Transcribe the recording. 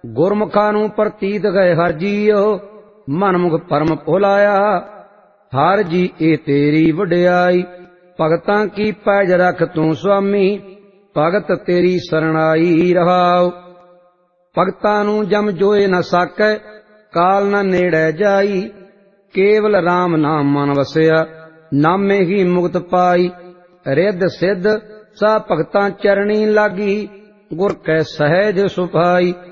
ਗੁਰਮੁਖਾਂ ਨੂੰ ਪ੍ਰਤੀਤ ਗਏ ਹਰ ਜੀਓ, ਮਨਮੁਖ ਪਰਮ ਭੁਲਾਇਆ। ਹਰ ਜੀ ਇਹ ਤੇਰੀ ਵਡਿਆਈ, ਭਗਤਾਂ ਕੀ ਪੈਜ ਰਖ ਤੂੰ ਸੁਆਮੀ, ਭਗਤ ਤੇਰੀ ਸਰਣਾਈ ਰਹਾਉ। ਭਗਤਾਂ ਨੂੰ ਜਮ ਜੋਏ ਨ ਸਾਕੈ, ਕਾਲ ਨ ਨੇੜੈ ਜਾਈ। ਕੇਵਲ ਰਾਮ ਨਾਮ ਮਨ ਵਸਿਆ, ਨਾਮੇ ਹੀ ਮੁਕਤ ਪਾਈ। ਰਿੱਧ ਸਿੱਧ ਸਾ ਭਗਤਾਂ ਚਰਣੀ ਲਾਗੀ, ਗੁਰ ਕੈ ਸਹਿਜ ਸੁਭਾਈ।